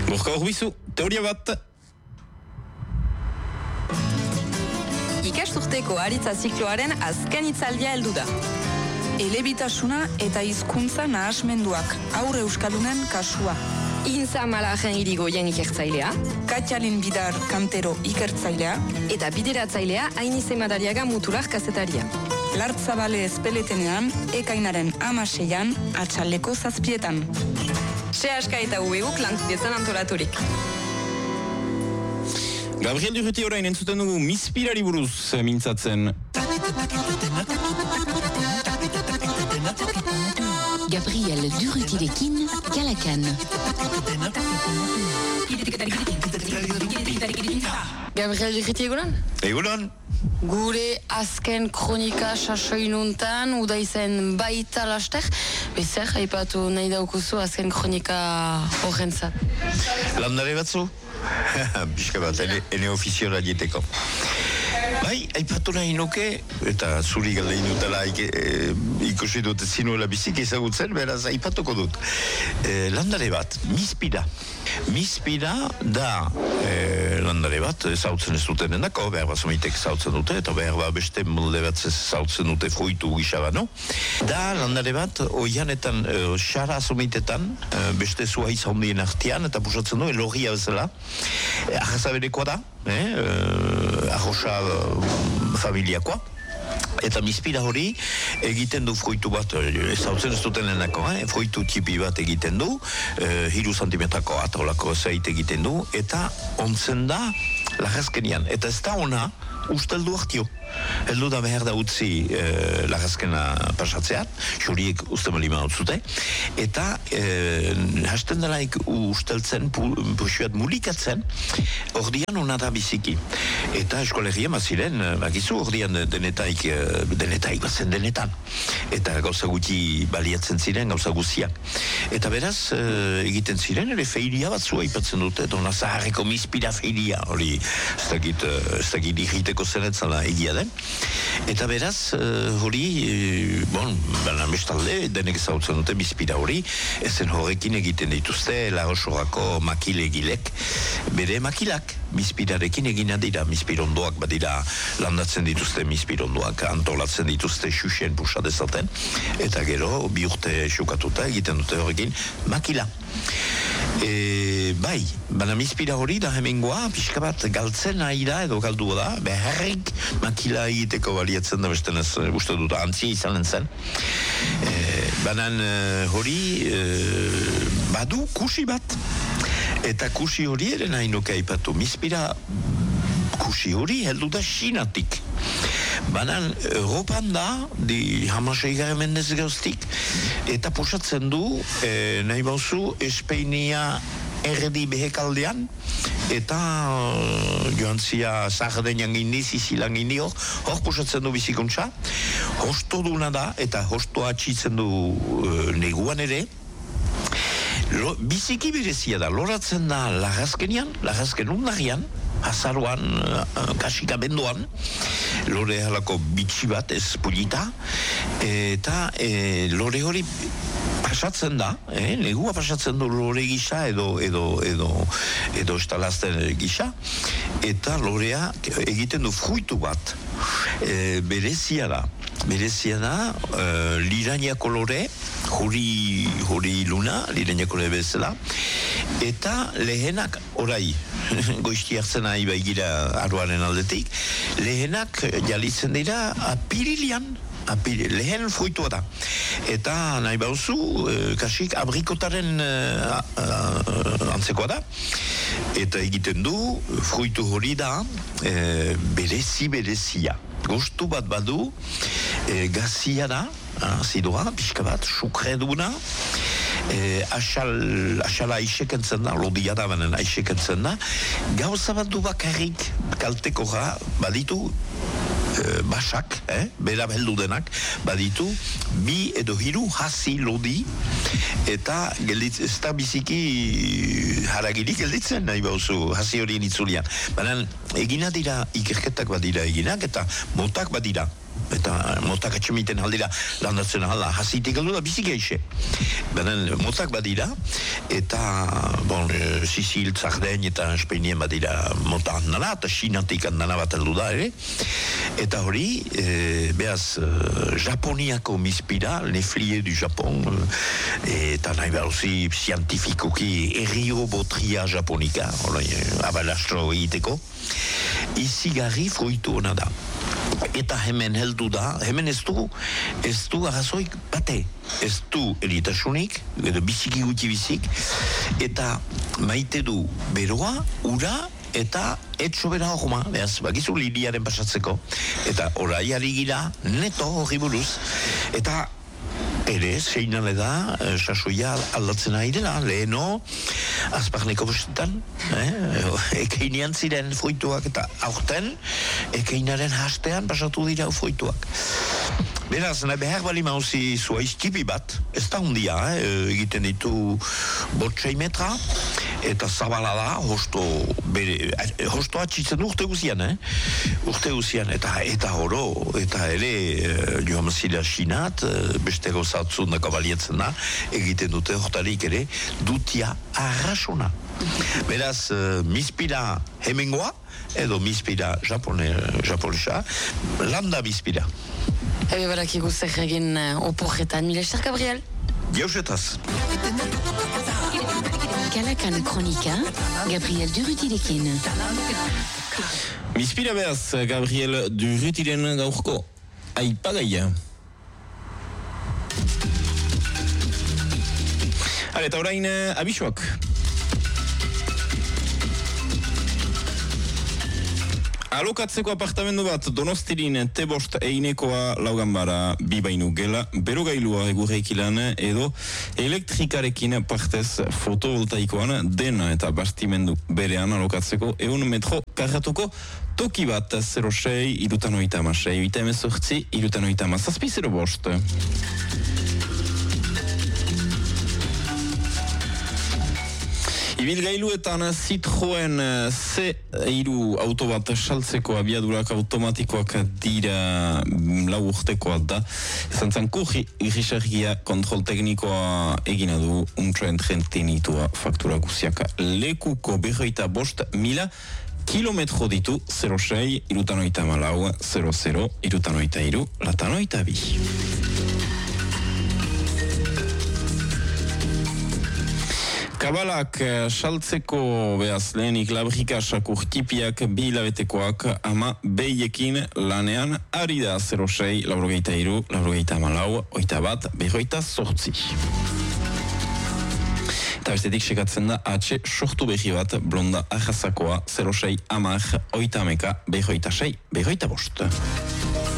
Gorka Urbizu, teoria bat. Ikasturteko aritza zikloaren azken hitzaldia heldu da. Elebitasuna eta hizkuntza nahasmenduak, aurre euskaldunen kasua. Intza Malajen irigoien ikertzailea, Katjalin Bidar Kantero ikertzailea, eta bideratzailea Ainize Madariaga mutular kazetaria. Lartzabale ezpeletenean, ekainaren 16an, atxaldeko 7etan. Sehaska eta UBUk lankidetzan antolaturik. Gabriel Durruti orain entzuten dugu Mispirari buruz mintzatzen. Gabriel Durrutirekin, Galakan. Gabriel Durruti egunon? Egunon. Gure azken kronika sasoinuntan, udaizen baita laster, bezer, haipatu nahi daukuzu azken kronika horrentzat. Landare batzu? Bizka bat, ene ofiziola dieteko. Bai, aipatu nahi nuke, eta zuri galdein dutela ikusi dut zinuela bizik ezagutzen, beraz aipatuko dut. Landare bat, Mispira. Mispira da landare bat, zautzen ez duten endako, behar bat zomaitek zautzen dute, eta behar bat beste molde bat zautzen dute fruitu gisa no? Da landare bat, oianetan, xara zomaitetan, beste zua izahondien artean, eta pusatzen du, elogia bezala, ahazaberekoa da, arroxa familiakoa. Eta Mispira hori egiten du fruitu bat, ezautzen ez duten lehenako, fruitu tipi bat egiten du, 3 centimetrako atolako zeit egiten du, eta ontzen da lagazkenian. Eta ez da ona, usteldu hartio. Heldu da behar da utzi lagazkena pasatzeat, xuriek uste malima utzute, eta hasten delaik usteltzen, puxuat mulikatzen, ordian ona da biziki. Eta eskolegia maziren, bakizu ordian denetaik bazen denetan. Eta gauza guti baliatzen ziren, gauza guziak. Eta beraz, egiten ziren, ere feiria batzua ipatzen dute, dona zaharreko Mispira feiria, hori ez dakit irriteko zenetzala egia den. Eta beraz, hori, baina bestalde, denek zautzen dute Mispira hori, ezen horrekin egiten dituzte, lagosorako makilegilek, bere makilak, Mispirarekin egina dira, Mispirondoak badira landatzen dituzte Mispirondoak, antolatzen dituzte xuxen pusa dezaten, eta gero, 2 urte xukatuta egiten dute horrekin makila. Bai, baina Mispira hori da hemengoa, pixka bat galtzen nahi da, edo galdua da, beharrik makila egiteko baliatzen da bestenez, uste dut, antzi izanen zen. Baina hori badu kusi bat. Eta kusi hori ere nahi nuke aipatu. Mispira kusi hori heldu da Xinatik. Banan, Europan da, di 16. mendez gauztik, eta posatzen du, nahi bauzu, Espeinia erdi behekaldean, eta joan zia Sardeñan gindi, Sizilan gindi hor posatzen du bizikuntza, hosto duna da, eta hostoa atxitzen du neguan ere, biziki berezia da, loratzen da lagazken undarian, azaruan, kasika bendoan, lore halako bitxi bat, ez pulita, eta lore hori pasatzen da, negua pasatzen du lore gisa edo estalazten gisa, eta lorea egiten du fruitu bat, berezia da, lirainako lore, juri luna, lirainako lore bezala, eta lehenak orai, goizti hartzen nahi baigira aruaren aldetik, lehenak jalitzen dira apirilian, lehen fruitua da. Eta nahi bauzu, kasik abrikotaren antzekoa da, eta egiten du, fruitu hori da, berezia. Gustu bat badu, gazia da, zidua, pixka bat, sukreduna, asala aixekentzen da, lodia da banen aixekentzen da, gauza bat du bakarrik kalteko baditu, basak, bera beldu denak, baditu, 2 edo 3 hasi lodi, eta ez da biziki haragirik gelditzen nahi bauzu, hasi horien itzulian. Baina egina dira, ikerketak badira eginak, eta motak badira. eta motak atxemiten aldira landatzen alda, hasitik aldu da biziki eixe. Benen motak badira, eta, Sicil, Sarden eta Espeinien badira mota handana, eta Xinatik handana bat aldu da, ere. Eta hori, behaz, Japoniako mispira, neflie du Japon, eta nahi behar osi zientifikoki eriobotria japonika, abalastro egiteko, izigarri fruitu hona da. Eta hemen heldu da, hemen ez du arrazoik bate, ez du eritasunik, edo biziki guti bizik, eta maite du beroa, ura, eta etxobera horma, behaz, bakizu liriaren pasatzeko, eta oraiari gira neto horri buruz, eta ere, zeinale da, sasoia aldatzen ari dela, leheno, azparneko bostetan, ekeinean ziren fruituak, eta aurten, ekeinaren hastean pasatu dira fruituak. Beraz, nahi behar bali mauzi zua izkipi bat, ez da hundia, egiten ditu 5 metra, eta zabala da, hosto atxitzen urte guzian, eta oro, eta ere, joan zira Xinat, beste gauzatzun dako balietzen da, egiten dute hortarik ere, dutia arrasona. Beraz, mispira hemengoa, edo mispira japonesa, landa mispira. Ebe barakigu zer egin oporretan, mila esker, Gabriel. Jausetaz. Kalakan Kronika, Gabriel Durutirekin. Mispira behaz, Gabriel Durutiren gaurko aipagaia. Eta orain abisuak. Alokatzeko apartamendu bat Donostirin T5 einekoa Laugambara bibainu gela, berogailua egurreikilan edo elektrikarekin partez fotovoltaikoan dena eta bastimendu berean alokatzeko 100 metro karratuko toki bat 06 irutanoitamasei, 8 irutanoitamazazpi 05. Ibilgailuetan Citroen C3 auto bat saltzeko abiadurak automatikoak dira 4 urtekoa da. Zantzan kurri irisargia kontrol teknikoa egina du untroen trentenitua faktura guziaka. Lekuko 25.000 kilometro ditu 06 irutanoitamalau 00 irutanoitairu latanoitabi. Kabalak saltzeko behaz lehenik labrikasak urtipiak 2 hilabetekoak ama behiekin lanean ari da 06 laurogeitairu, laurogeitamalau, 21, 58. Eta bestetik sekatzen da atxe sortu behi bat blonda ahazakoa 06 amak, 80, 26, 25.